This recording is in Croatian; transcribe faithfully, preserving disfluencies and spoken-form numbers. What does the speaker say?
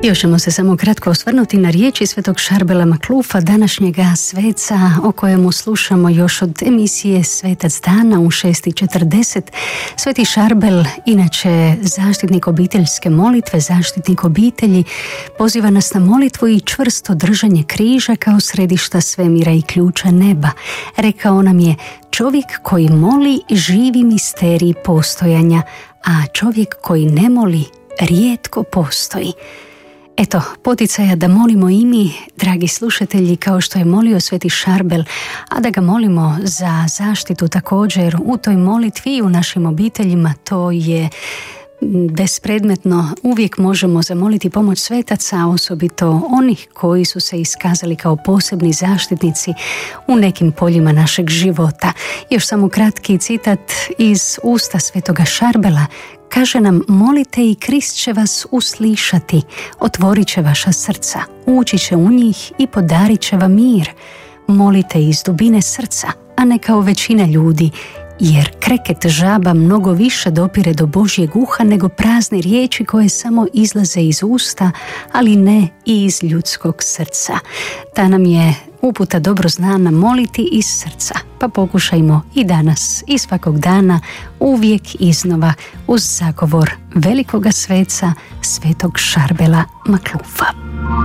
Još ćemo se samo kratko osvrnuti na riječi svetog Šarbela Maklufa, današnjega sveca o kojemu slušamo još od emisije Svetac dana u šest i četrdeset. Sveti Šarbel, inače zaštitnik obiteljske molitve, zaštitnik obitelji, poziva nas na molitvu i čvrsto držanje križa kao središta svemira i ključa neba. Rekao nam je: čovjek koji moli živi misterij postojanja, a čovjek koji ne moli rijetko postoji. Eto, poticaja da molimo i mi, dragi slušatelji, kao što je molio sveti Šarbel, a da ga molimo za zaštitu također u toj molitvi i u našim obiteljima, to je bespredmetno. Uvijek možemo zamoliti pomoć svetaca, osobito onih koji su se iskazali kao posebni zaštitnici u nekim poljima našeg života. Još samo kratki citat iz usta svetoga Šarbela. Kaže nam: molite i Krist će vas uslišati, otvorit će vaša srca, ući će u njih i podarit će vam mir. Molite iz dubine srca, a ne kao većina ljudi, jer kreket žaba mnogo više dopire do Božjeg uha nego prazne riječi koje samo izlaze iz usta, ali ne i iz ljudskog srca. Ta nam je uputa dobro znana, moliti iz srca, pa pokušajmo i danas i svakog dana, uvijek iznova, uz zagovor velikoga sveca svetog Šarbela Maklufa.